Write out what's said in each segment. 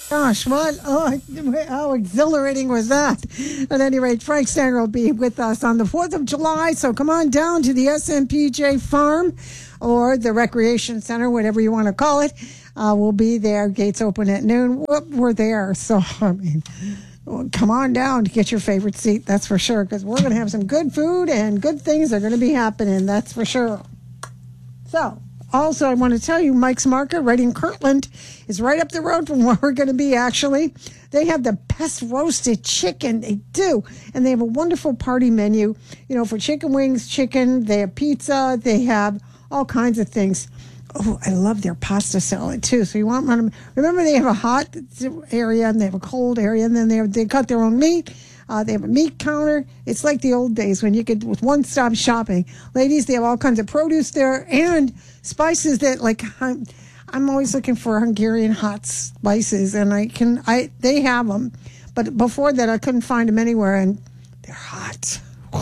Gosh, what? Oh, how exhilarating was that? At any rate, Frank Stanger will be with us on the 4th of July, so come on down to the SMPJ Farm or the Recreation Center, whatever you want to call it. We'll be there. Gates open at noon. We're there, so, I mean, come on down to get your favorite seat, that's for sure, because we're going to have some good food and good things are going to be happening, that's for sure. So, also, I want to tell you, Mike's Market right in Kirtland is right up the road from where we're going to be, actually. They have the best roasted chicken. They do. And they have a wonderful party menu, for chicken wings, chicken. They have pizza. They have all kinds of things. Oh, I love their pasta salad, too. So you want one. Remember, they have a hot area and they have a cold area. And then they cut their own meat. They have a meat counter. It's like the old days when you could, with one-stop shopping. Ladies, they have all kinds of produce there and spices that, like, I'm always looking for Hungarian hot spices, and they have them. But before that, I couldn't find them anywhere, and they're hot.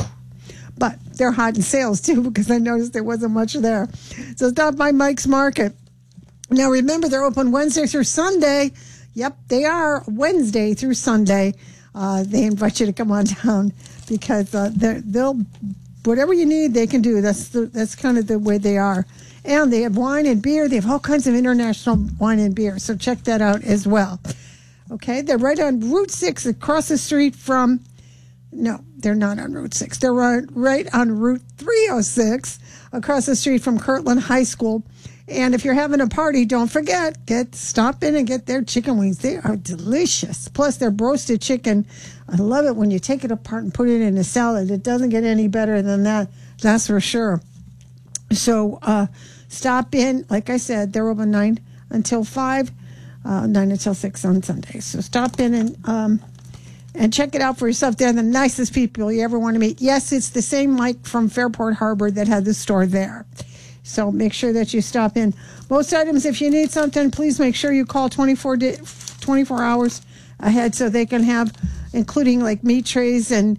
But they're hot in sales, too, because I noticed there wasn't much there. So stop by Mike's Market. Now, remember, they're open Wednesday through Sunday. Yep, they are Wednesday through Sunday. They invite you to come on down because they'll whatever you need, they can do. That's kind of the way they are. And they have wine and beer. They have all kinds of international wine and beer. So check that out as well. Okay, they're right on Route 6 across the street from... No, they're not on Route 6. They're right on Route 306 across the street from Kirtland High School. And if you're having a party, don't forget, stop in and get their chicken wings. They are delicious. Plus, their roasted chicken, I love it when you take it apart and put it in a salad. It doesn't get any better than that, that's for sure. So stop in. Like I said, they're open 9 until 5, 9 until 6 on Sundays. So stop in and check it out for yourself. They're the nicest people you ever want to meet. Yes, it's the same Mike from Fairport Harbor that had the store there. So make sure that you stop in. Most items, if you need something, please make sure you call 24 hours ahead so they can have, including like meat trays and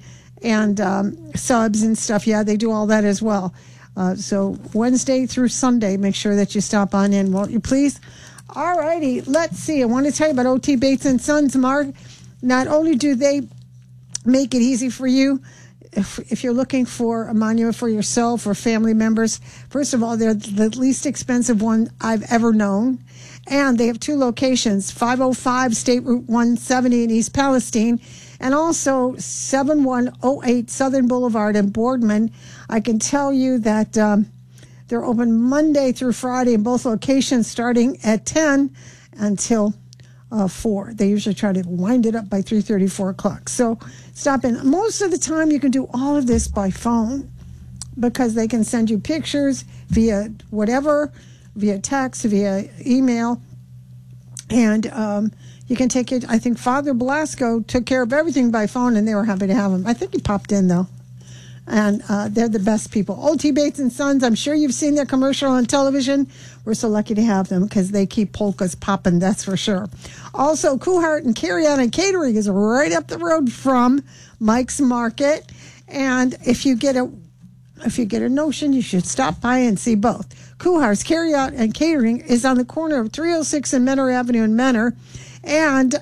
subs and stuff. Yeah, they do all that as well. So Wednesday through Sunday, make sure that you stop on in, won't you please? All righty, let's see. I want to tell you about O.T. Bates & Sons, Mark. Not only do they make it easy for you, if you're looking for a monument for yourself or family members, first of all, they're the least expensive one I've ever known. And they have 2 locations, 505 State Route 170 in East Palestine, and also 7108 Southern Boulevard in Boardman. I can tell you that they're open Monday through Friday in both locations, starting at 10 until 4. They usually try to wind it up by 3:30, 4 o'clock. So stop in. Most of the time you can do all of this by phone because they can send you pictures via whatever, via text, via email. And you can take it. I think Father Blasco took care of everything by phone, and they were happy to have him. I think he popped in, though. And they're the best people. O.T. Bates & Sons, I'm sure you've seen their commercial on television. We're so lucky to have them because they keep polkas popping, that's for sure. Also, Kuhart and Carry-On and Catering is right up the road from Mike's Market. And if you get a notion, you should stop by and see both. Kuhart's Carry-On and Catering is on the corner of 306 and Menor Avenue in Menor. And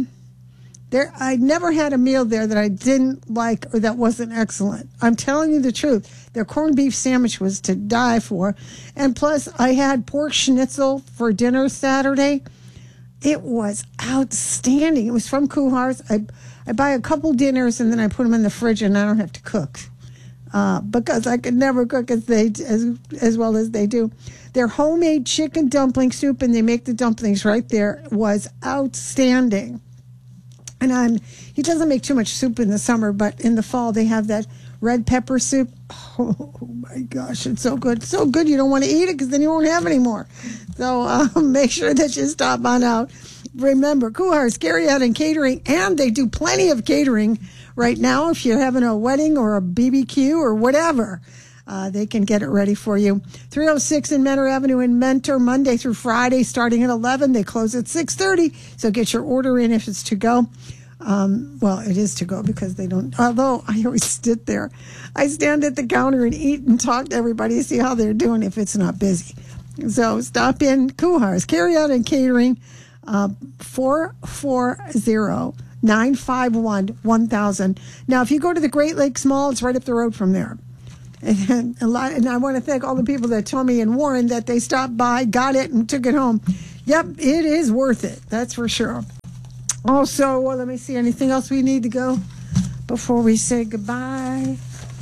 I never had a meal there that I didn't like or that wasn't excellent. I'm telling you the truth. Their corned beef sandwich was to die for. And plus, I had pork schnitzel for dinner Saturday. It was outstanding. It was from Kuhar's. I buy a couple dinners and then I put them in the fridge and I don't have to cook because I could never cook as well as they do. Their homemade chicken dumpling soup, and they make the dumplings right there, was outstanding. And he doesn't make too much soup in the summer, but in the fall they have that red pepper soup. Oh my gosh, it's so good. So good you don't want to eat it because then you won't have any more. So make sure that you stop on out. Remember, Kuhar's Carry-On and Catering, and they do plenty of catering right now. If you're having a wedding or a BBQ or whatever, they can get it ready for you. 306 in Menor Avenue in Mentor, Monday through Friday, starting at 11. They close at 6:30, so get your order in if it's to go. Well, it is to go because they don't, although I always sit there. I stand at the counter and eat and talk to everybody to see how they're doing if it's not busy. So stop in Kuhar's Carry-On and Catering. 440-951-1000. Now, if you go to the Great Lakes Mall, it's right up the road from there. And I want to thank all the people that told me in Warren that they stopped by, got it, and took it home. Yep, it is worth it. That's for sure. Also, let me see, anything else we need to go before we say goodbye?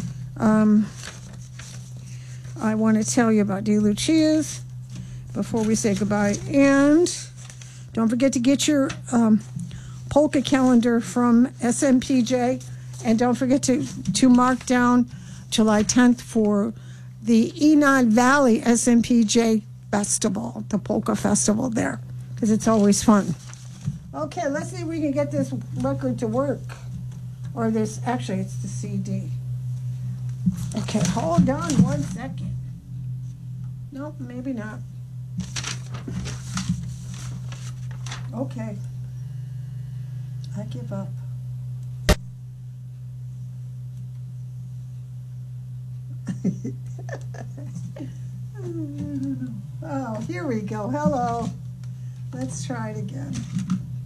I want to tell you about DeLucia's before we say goodbye. And don't forget to get your polka calendar from SMPJ. And don't forget to mark down July 10th for the Enon Valley SMPJ Festival, the polka festival there, because it's always fun. Okay, let's see if we can get this record to work. Or this, actually, it's the CD. Okay, hold on 1 second. Nope, maybe not. Okay. I give up. Oh, here we go. Hello. Let's try it again.